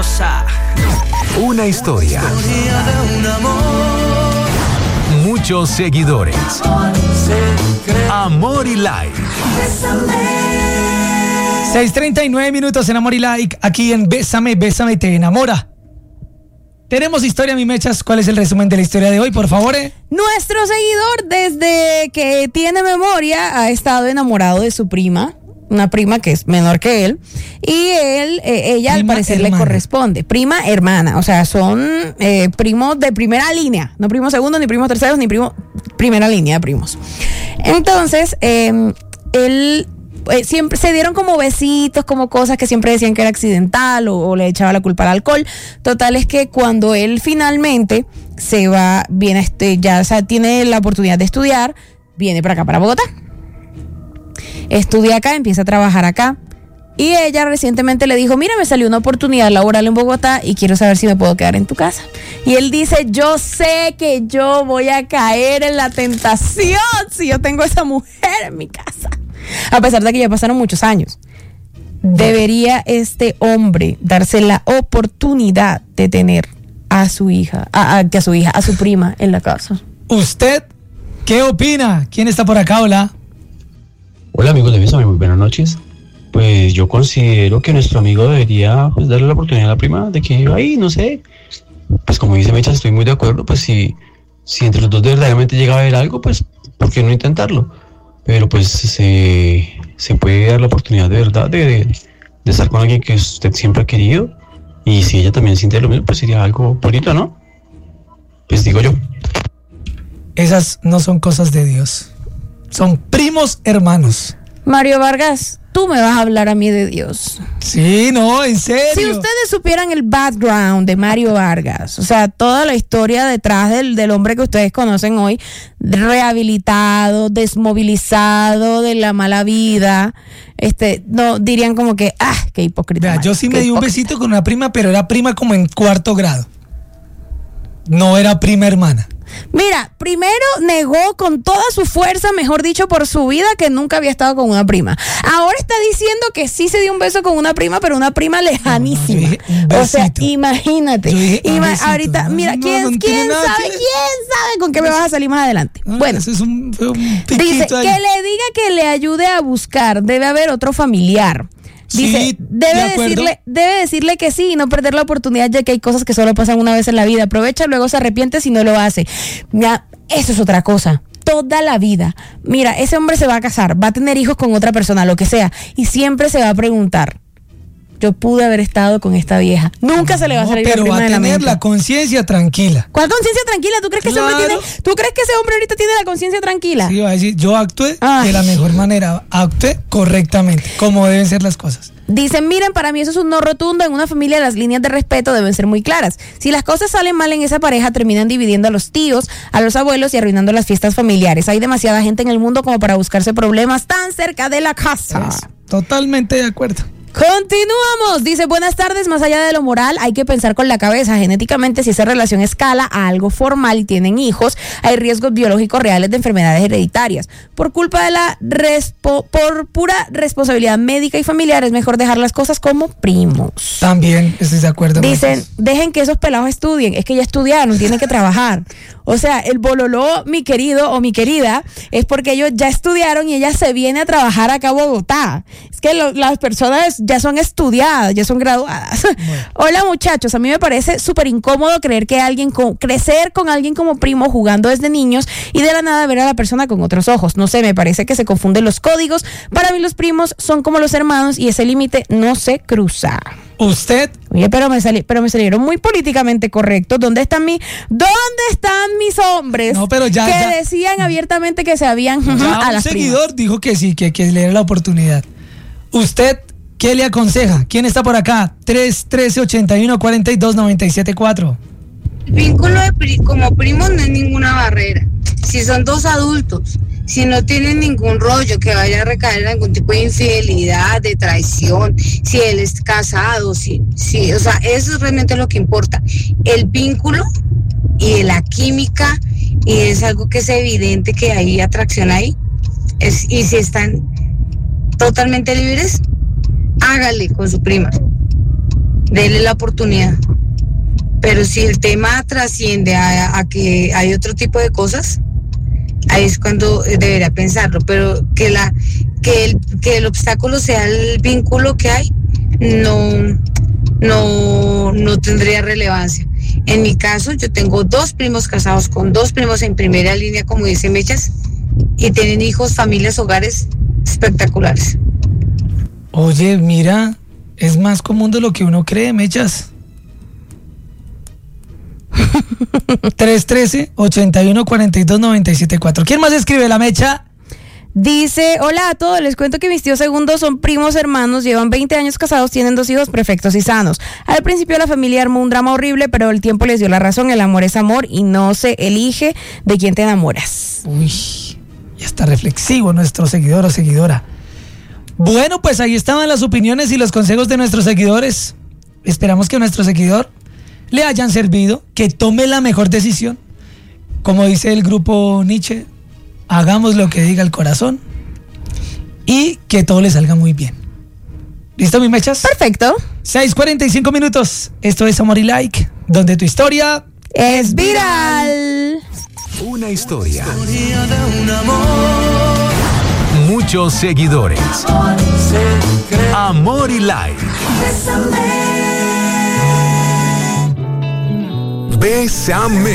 Diosa. Una historia. De un amor. Muchos seguidores. Amor y like. 6:39 minutos en Amor y Like, aquí en Bésame, Bésame, te enamora. Tenemos historia, mi mechas. ¿Cuál es el resumen de la historia de hoy, por favor? Nuestro seguidor, desde que tiene memoria, ha estado enamorado de su prima, una prima que es menor que él, y ella al parecer hermana. Le corresponde. Prima hermana, o sea, son primos de primera línea, no primos segundos, ni primos terceros, ni primera línea de primos. Entonces, él... siempre se dieron como besitos, como cosas que siempre decían que era accidental o le echaba la culpa al alcohol. Total es que cuando él finalmente se va, viene ya tiene la oportunidad de estudiar, viene para acá, para Bogotá. Estudia acá, empieza a trabajar acá. Y ella recientemente le dijo, mira, me salió una oportunidad laboral en Bogotá y quiero saber si me puedo quedar en tu casa. Y él dice, yo sé que yo voy a caer en la tentación si yo tengo a esa mujer en mi casa. A pesar de que ya pasaron muchos años. Debería este hombre darse la oportunidad de tener a su hija, a su prima en la casa. ¿Usted qué opina? ¿Quién está por acá? Hola. Hola amigos de Bésame, muy buenas noches. Pues yo considero que nuestro amigo debería darle la oportunidad a la prima de que ahí, no sé. Pues como dice Mecha, estoy muy de acuerdo. Pues si entre los dos verdaderamente llega a haber algo, pues ¿por qué no intentarlo? Pero pues se puede dar la oportunidad de verdad de estar con alguien que usted siempre ha querido. Y si ella también siente lo mismo, pues sería algo bonito, ¿no? Pues digo yo. Esas no son cosas de Dios. Son primos hermanos. Mario Vargas, tú me vas a hablar a mí de Dios. Sí, no, en serio. Si ustedes supieran el background de Mario Vargas, o sea, toda la historia detrás del hombre que ustedes conocen hoy, rehabilitado, desmovilizado de la mala vida, no dirían como que, qué hipócrita. Vea, Mario, yo sí me di un besito con una prima, pero era prima como en 4º grado. No era prima hermana. Mira, primero negó con toda su fuerza, mejor dicho, por su vida, que nunca había estado con una prima. Ahora está diciendo que sí se dio un beso con una prima, pero una prima lejanísima. O sea, imagínate. Ahorita, mira, ¿quién sabe con qué me vas a salir más adelante? Bueno, eso es un dice ahí. que le diga que le ayude a buscar. Debe haber otro familiar. Dice, sí, debe decirle que sí y no perder la oportunidad, ya que hay cosas que solo pasan una vez en la vida. Aprovecha, luego se arrepiente si no lo hace. Ya, eso es otra cosa. Toda la vida. Mira, ese hombre se va a casar, va a tener hijos con otra persona, lo que sea, y siempre se va a preguntar, yo pude haber estado con esta vieja. Nunca se le va a salir la prima de la mente. Pero va a tener la conciencia tranquila. ¿Cuál conciencia tranquila? ¿Tú crees que ese hombre ahorita tiene la conciencia tranquila? Sí, va a decir, yo actué de la mejor manera, actué correctamente, como deben ser las cosas. Dicen, miren, para mí eso es un no rotundo. En una familia las líneas de respeto deben ser muy claras. Si las cosas salen mal en esa pareja, terminan dividiendo a los tíos, a los abuelos y arruinando las fiestas familiares. Hay demasiada gente en el mundo como para buscarse problemas tan cerca de la casa. Totalmente de acuerdo. Continuamos, dice, buenas tardes, más allá de lo moral hay que pensar con la cabeza. Genéticamente, si esa relación escala a algo formal y tienen hijos, hay riesgos biológicos reales de enfermedades hereditarias. Por culpa de por pura responsabilidad médica y familiar, es mejor dejar las cosas como primos. También estoy de acuerdo. Dicen, dejen que esos pelados estudien, es que ya estudiaron, tienen que trabajar. O sea, el bololó, mi querido o mi querida, es porque ellos ya estudiaron y ella se viene a trabajar acá a Bogotá. Es que las personas ya son estudiadas, ya son graduadas. Bueno. Hola muchachos, a mí me parece súper incómodo crecer con alguien como primo jugando desde niños y de la nada ver a la persona con otros ojos. No sé, me parece que se confunden los códigos. Para mí los primos son como los hermanos y ese límite no se cruza. ¿Usted? Oye, pero me salieron muy políticamente correctos. ¿Dónde están mis hombres? No, pero ya decían abiertamente que se habían a un seguidor primas. Dijo que sí, que le diera la oportunidad. ¿Usted qué le aconseja? ¿Quién está por acá? 313-81-42-97-4. El vínculo como primos no es ninguna barrera. Si son dos adultos, si no tienen ningún rollo que vaya a recaer en algún tipo de infidelidad, de traición, si él es casado, o sea, eso es realmente lo que importa. El vínculo y la química, y es algo que es evidente que hay atracción ahí, y si están totalmente libres, hágale con su prima. Dele la oportunidad. Pero si el tema trasciende a que hay otro tipo de cosas, ahí es cuando debería pensarlo. Pero que el obstáculo sea el vínculo que hay, no tendría relevancia. En mi caso, yo tengo 2 primos casados con 2 primos en primera línea, como dice Mechas, y tienen hijos, familias, hogares espectaculares. Oye, mira, es más común de lo que uno cree, Mechas. 313-8142-974. ¿Quién más escribe, la Mecha? Dice, hola a todos, les cuento que mis tíos segundos son primos hermanos, llevan 20 años casados, tienen 2 hijos perfectos y sanos. Al principio la familia armó un drama horrible, pero el tiempo les dio la razón, el amor es amor y no se elige de quién te enamoras. Uy, ya está reflexivo nuestro seguidor o seguidora. Bueno, pues ahí estaban las opiniones y los consejos de nuestros seguidores. Esperamos que a nuestro seguidor le hayan servido, que tome la mejor decisión. Como dice el grupo Nietzsche, hagamos lo que diga el corazón y que todo le salga muy bien. ¿Listo, mi Mechas? Perfecto. 6:45 minutos. Esto es Amor y Like, donde tu historia es viral. Una historia. Historia de un amor. Muchos seguidores. Amor y Like. Bésame.